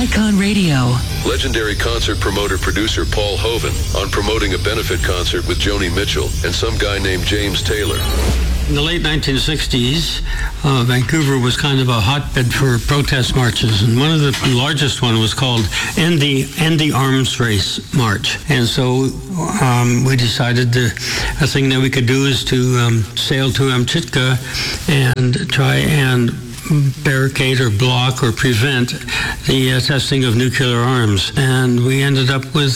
Icon Radio. Legendary concert promoter-producer Paul Hovan on promoting a benefit concert with Joni Mitchell and some guy named James Taylor. In the late 1960s, Vancouver was kind of a hotbed for protest marches, and one of the largest one was called End the Arms Race March. And so we decided a thing that we could do is to sail to Amchitka and try and barricade or block or prevent the testing of nuclear arms. And we ended up with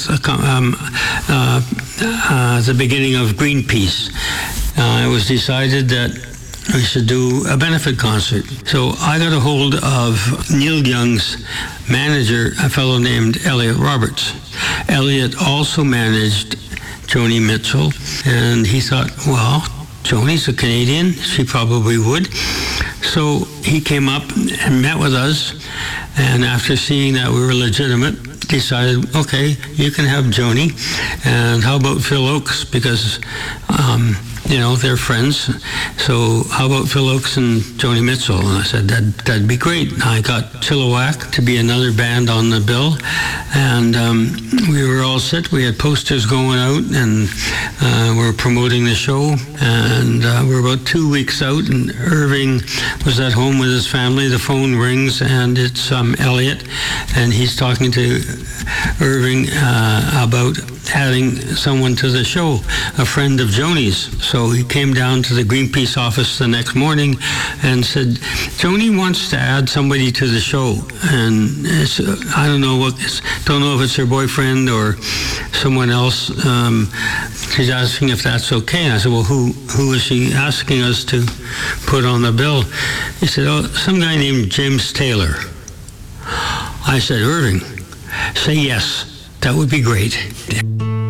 the beginning of Greenpeace. It was decided that we should do a benefit concert. So I got a hold of Neil Young's manager, a fellow named Elliot Roberts. Elliot also managed Joni Mitchell, and he thought, well, Joni's a Canadian, she probably would. So he came up and met with us, and after seeing that we were legitimate, decided, okay, you can have Joni, and how about Phil Oakes, because they're friends. So how about Phil Oakes and Joni Mitchell? And I said, that'd be great. I got Chilliwack to be another band on the bill. And we were all set. We had posters going out, and we were promoting the show. And we're about 2 weeks out, and Irving was at home with his family. The phone rings, and it's Elliot. And he's talking to Irving about adding someone to the show, a friend of Joni's. So he came down to the Greenpeace office the next morning and said, Joni wants to add somebody to the show, and I don't know if it's her boyfriend or someone else. She's asking if that's okay. And I said, well, who is she asking us to put on the bill? He said, oh, some guy named James Taylor. I said, Irving, say yes. That would be great.